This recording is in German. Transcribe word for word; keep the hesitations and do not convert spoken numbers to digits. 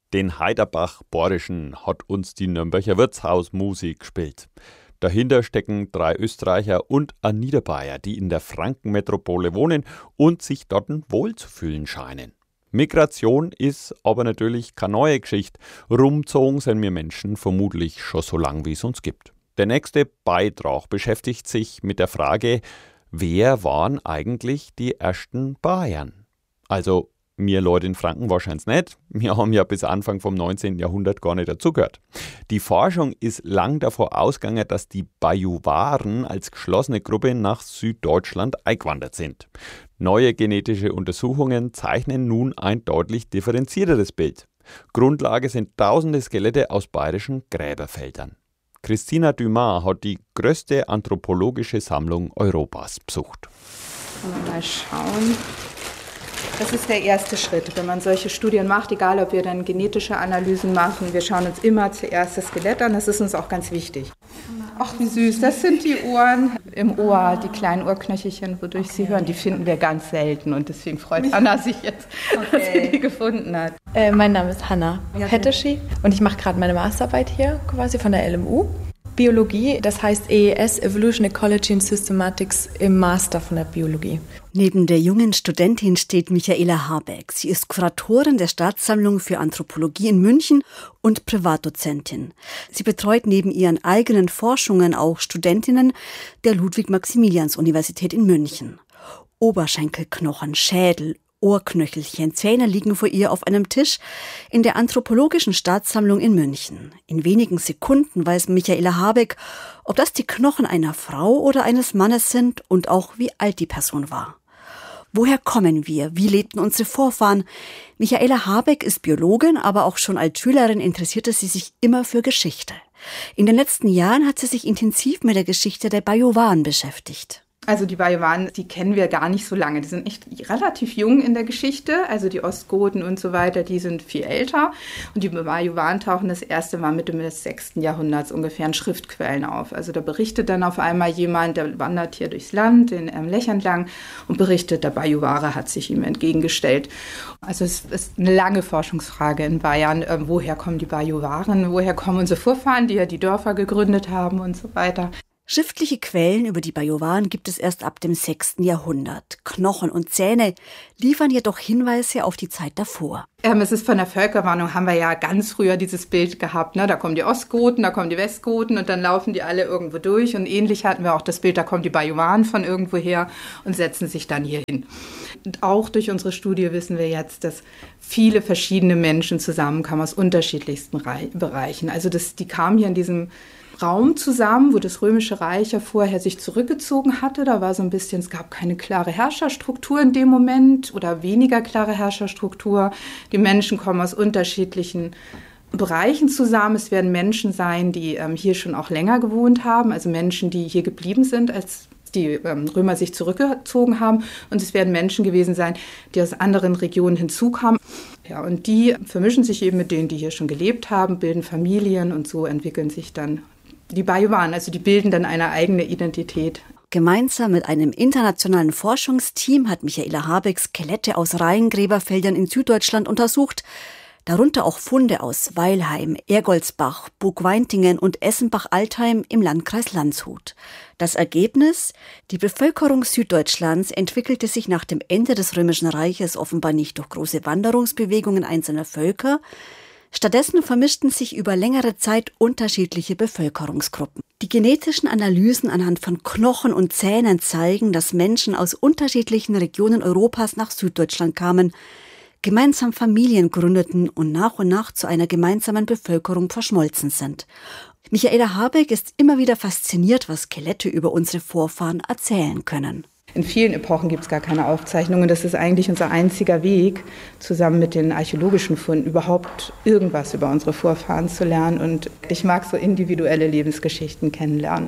Den Heiderbach-Borischen hat uns die Nürnberger Wirtshausmusik gespielt. Dahinter stecken drei Österreicher und ein Niederbayer, die in der Frankenmetropole wohnen und sich dort wohlzufühlen scheinen. Migration ist aber natürlich keine neue Geschichte. Rumzogen sind wir Menschen vermutlich schon so lange, wie es uns gibt. Der nächste Beitrag beschäftigt sich mit der Frage, wer waren eigentlich die ersten Bayern? Also wir Leute in Franken wahrscheinlich nicht. Wir haben ja bis Anfang vom neunzehnten Jahrhundert gar nicht dazugehört. Die Forschung ist lang davor ausgegangen, dass die Bajuwaren als geschlossene Gruppe nach Süddeutschland eingewandert sind. Neue genetische Untersuchungen zeichnen nun ein deutlich differenzierteres Bild. Grundlage sind tausende Skelette aus bayerischen Gräberfeldern. Christina Dumas hat die größte anthropologische Sammlung Europas besucht. Mal schauen. Das ist der erste Schritt, wenn man solche Studien macht, egal ob wir dann genetische Analysen machen. Wir schauen uns immer zuerst das Skelett an, das ist uns auch ganz wichtig. Ach, wie süß, das sind die Ohren im Ohr, die kleinen Ohrknöchelchen, wodurch okay. Sie hören. Die finden wir ganz selten und deswegen freut Anna sich jetzt, okay. dass sie die gefunden hat. Äh, mein Name ist Hanna Petteschi und ich mache gerade meine Masterarbeit hier quasi von der L M U. Biologie, das heißt E E S, Evolution, Ecology and Systematics im Master von der Biologie. Neben der jungen Studentin steht Michaela Habeck. Sie ist Kuratorin der Staatssammlung für Anthropologie in München und Privatdozentin. Sie betreut neben ihren eigenen Forschungen auch Studentinnen der Ludwig-Maximilians-Universität in München. Oberschenkelknochen, Schädel, Ohrknöchelchen, Zähne liegen vor ihr auf einem Tisch in der Anthropologischen Staatssammlung in München. In wenigen Sekunden weiß Michaela Habeck, ob das die Knochen einer Frau oder eines Mannes sind und auch wie alt die Person war. Woher kommen wir? Wie lebten unsere Vorfahren? Michaela Habeck ist Biologin, aber auch schon als Schülerin interessierte sie sich immer für Geschichte. In den letzten Jahren hat sie sich intensiv mit der Geschichte der Bajuwaren beschäftigt. Also die Bajuwaren, die kennen wir gar nicht so lange. Die sind echt relativ jung in der Geschichte. Also die Ostgoten und so weiter, die sind viel älter. Und die Bajuwaren tauchen das erste Mal Mitte des sechsten Jahrhunderts ungefähr in Schriftquellen auf. Also da berichtet dann auf einmal jemand, der wandert hier durchs Land, den ähm, Lech entlang und berichtet, der Bajuware hat sich ihm entgegengestellt. Also es ist eine lange Forschungsfrage in Bayern. Ähm, woher kommen die Bajuwaren? Woher kommen unsere Vorfahren, die ja die Dörfer gegründet haben und so weiter? Schriftliche Quellen über die Bajuwaren gibt es erst ab dem sechsten Jahrhundert. Knochen und Zähne liefern jedoch Hinweise auf die Zeit davor. Ähm, es ist von der Völkerwanderung, haben wir ja ganz früher dieses Bild gehabt. Ne? Da kommen die Ostgoten, da kommen die Westgoten und dann laufen die alle irgendwo durch. Und ähnlich hatten wir auch das Bild, da kommen die Bajuwaren von irgendwo her und setzen sich dann hier hin. Und auch durch unsere Studie wissen wir jetzt, dass viele verschiedene Menschen zusammenkamen aus unterschiedlichsten Re- Bereichen. Also das, die kamen hier in diesem Raum zusammen, wo das Römische Reich ja vorher sich zurückgezogen hatte. Da war so ein bisschen, es gab keine klare Herrscherstruktur in dem Moment oder weniger klare Herrscherstruktur. Die Menschen kommen aus unterschiedlichen Bereichen zusammen. Es werden Menschen sein, die ähm, hier schon auch länger gewohnt haben, also Menschen, die hier geblieben sind, als die ähm, Römer sich zurückgezogen haben. Und es werden Menschen gewesen sein, die aus anderen Regionen hinzukamen. Ja, und die vermischen sich eben mit denen, die hier schon gelebt haben, bilden Familien und so entwickeln sich dann die Bajuwaren, also die bilden dann eine eigene Identität. Gemeinsam mit einem internationalen Forschungsteam hat Michaela Habeck Skelette aus Reihengräberfeldern in Süddeutschland untersucht, darunter auch Funde aus Weilheim, Ergoldsbach, Burgweintingen und Essenbach-Altheim im Landkreis Landshut. Das Ergebnis? Die Bevölkerung Süddeutschlands entwickelte sich nach dem Ende des Römischen Reiches offenbar nicht durch große Wanderungsbewegungen einzelner Völker. Stattdessen vermischten sich über längere Zeit unterschiedliche Bevölkerungsgruppen. Die genetischen Analysen anhand von Knochen und Zähnen zeigen, dass Menschen aus unterschiedlichen Regionen Europas nach Süddeutschland kamen, gemeinsam Familien gründeten und nach und nach zu einer gemeinsamen Bevölkerung verschmolzen sind. Michaela Habeck ist immer wieder fasziniert, was Skelette über unsere Vorfahren erzählen können. In vielen Epochen gibt es gar keine Aufzeichnungen. Das ist eigentlich unser einziger Weg, zusammen mit den archäologischen Funden überhaupt irgendwas über unsere Vorfahren zu lernen. Und ich mag so individuelle Lebensgeschichten kennenlernen.